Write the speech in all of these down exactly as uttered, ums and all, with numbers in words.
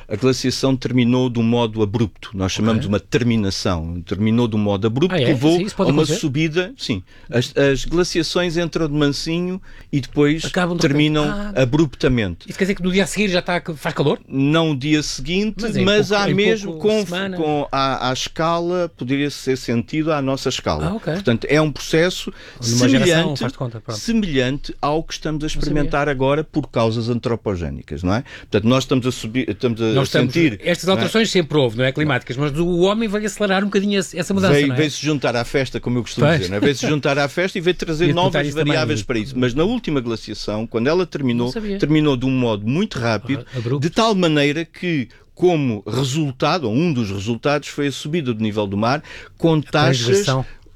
a glaciação terminou de um modo abrupto. Nós chamamos de okay. uma terminação. Terminou de um modo abrupto, ah, é? que levou sim, a uma acontecer? subida. Sim. As, as glaciações entram de mansinho e depois Acabam de terminam ah, abruptamente. Isso quer dizer que no dia a seguir já está, faz calor? Não no dia seguinte, mas, mas pouco, há mesmo com, com a, a escala, poderia ser sentido à nossa escala. Ah, okay. Portanto, é um processo Numa semelhante, conta, semelhante ao que estamos a experimentar agora por causas antropogénicas, não é? Portanto, nós estamos a subir, estamos a nós estamos, sentir... Estas alterações é? sempre houve, não é? Climáticas, mas o homem veio acelerar um bocadinho essa mudança, veio, não é? Veio-se juntar à festa, como eu costumo pois. dizer, não é? Veio-se juntar à festa e veio trazer novas variáveis também. para isso. Mas na última glaciação, quando ela terminou, terminou de um modo muito rápido, ah, de tal maneira que, como resultado, ou um dos resultados, foi a subida do nível do mar com taxas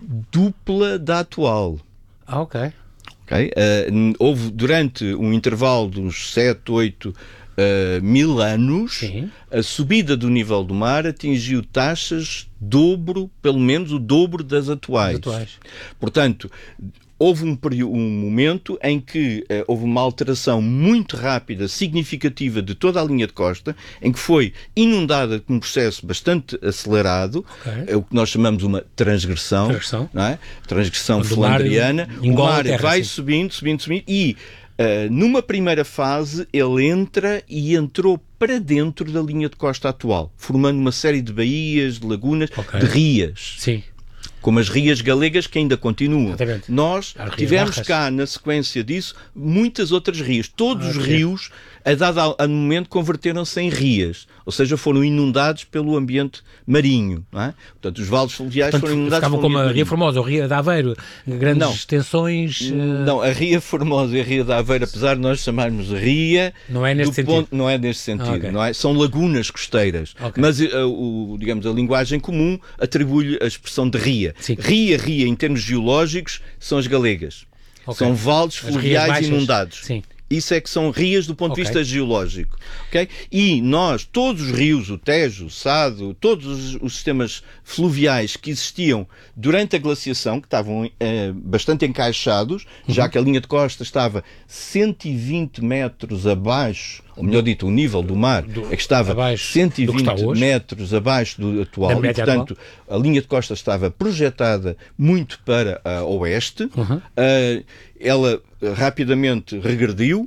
dupla da atual. Ah, ok. Okay? Uh, houve, durante um intervalo de uns sete, oito uh, mil anos, Sim. a subida do nível do mar atingiu taxas dobro, pelo menos o dobro das atuais. atuais. Portanto, houve um, período, um momento em que uh, houve uma alteração muito rápida, significativa de toda a linha de costa, em que foi inundada com um processo bastante acelerado, okay. é o que nós chamamos uma transgressão, transgressão, não é? transgressão flandriana. O mar terra, vai sim. subindo, subindo, subindo e uh, numa primeira fase ele entra e entrou para dentro da linha de costa atual, formando uma série de baías, de lagunas, okay. de rias. Sim. Como as rias galegas que ainda continuam. Exatamente. Nós tivemos barras. cá, na sequência disso, muitas outras rias. Todos ah, os okay. rios, a dado a momento, converteram-se em rias. Ou seja, foram inundados pelo ambiente marinho. Não é? Portanto, os vales fluviais Portanto, foram inundados pelo como a Ria Formosa, ou Ria de Aveiro, grandes não. extensões... Uh... Não, a Ria Formosa e a Ria de Aveiro, apesar de nós chamarmos ria... Não é neste sentido. Ponto, não é neste sentido. Ah, okay. não é? São lagunas costeiras. Okay. Mas, uh, o, digamos, a linguagem comum atribui-lhe a expressão de ria. Sim. Ria, ria, em termos geológicos, são as galegas. Okay. São vales fluviais inundados. Sim. Isso é que são rias do ponto de okay. vista geológico. Okay? E nós, todos os rios, o Tejo, o Sado, todos os, os sistemas fluviais que existiam durante a glaciação, que estavam eh, bastante encaixados, uhum. já que a linha de costa estava cento e vinte metros abaixo, ou melhor dito, o nível do mar do, é que estava abaixo, cento e vinte metros abaixo do atual, e portanto atual. A linha de costa estava projetada muito para a oeste, uhum. uh, ela rapidamente regrediu,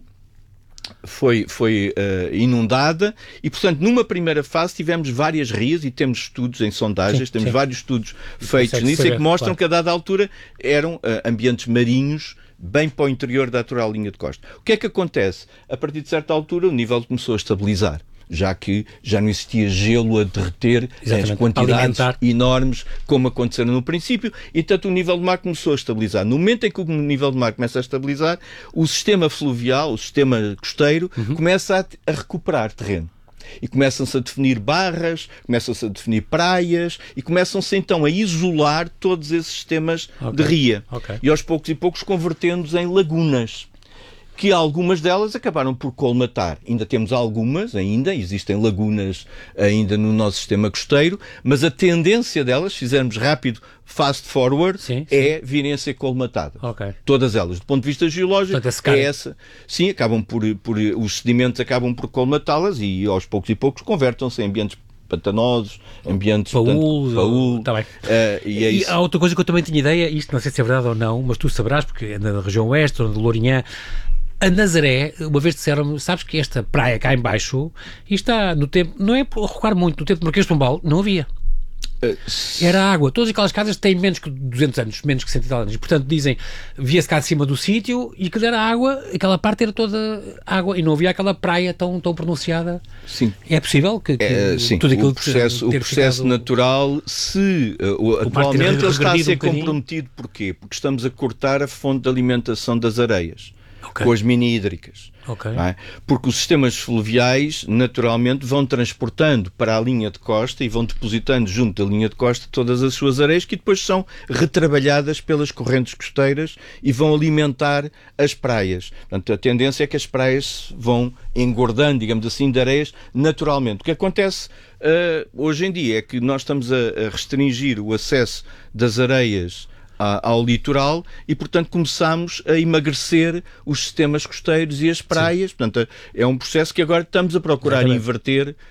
foi, foi uh, inundada e, portanto, numa primeira fase tivemos várias rias e temos estudos em sondagens, sim, temos sim. vários estudos feitos nisso saber, e que mostram claro. que a dada altura eram uh, ambientes marinhos bem para o interior da atual linha de costa. O que é que acontece? A partir de certa altura o nível começou a estabilizar, já que já não existia gelo a derreter em quantidades alimentar. enormes, como aconteceram no princípio, e tanto o nível do mar começou a estabilizar. No momento em que o nível do mar começa a estabilizar, o sistema fluvial, o sistema costeiro, uhum. começa a, a recuperar terreno. E começam-se a definir barras, começam-se a definir praias e começam-se então a isolar todos esses sistemas okay. de ria. Okay. E aos poucos e poucos convertendo-os em lagunas, que algumas delas acabaram por colmatar. Ainda temos algumas, ainda, existem lagunas ainda no nosso sistema costeiro, mas a tendência delas, se fizermos rápido, fast forward, sim, sim. é virem a ser colmatadas. Okay. Todas elas. Do ponto de vista geológico, Portanto, é essa. Sim, acabam por, por, os sedimentos acabam por colmatá-las e aos poucos e poucos convertem-se em ambientes pantanosos, ambientes... Paúl, Paúl tá bem. Uh, e, é e isso. há outra coisa que eu também tinha ideia, isto não sei se é verdade ou não, mas tu saberás, porque é na região oeste, ou de Lourinhã. A Nazaré, uma vez disseram-me, sabes que esta praia cá em baixo, e está no tempo, não é por recuar muito, no tempo do Marquês de Pombal, não havia. Era água. Todas aquelas casas têm menos que duzentos anos, menos que cento e tal anos. E, portanto, dizem, via-se cá de cima do sítio e que era água, aquela parte era toda água e não havia aquela praia tão, tão pronunciada. Sim. É possível que, que é, sim. tudo aquilo o processo, o processo ficado... natural, se uh, atualmente ele está a ser um comprometido, porquê? Porque estamos a cortar a fonte de alimentação das areias. Okay. Com as mini-hídricas. Okay. É? Porque os sistemas fluviais, naturalmente, vão transportando para a linha de costa e vão depositando junto da linha de costa todas as suas areias que depois são retrabalhadas pelas correntes costeiras e vão alimentar as praias. Portanto, a tendência é que as praias vão engordando, digamos assim, de areias naturalmente. O que acontece uh, hoje em dia é que nós estamos a, a restringir o acesso das areias ao litoral e, portanto, começamos a emagrecer os sistemas costeiros e as praias. Sim. Portanto, é um processo que agora estamos a procurar Exatamente. inverter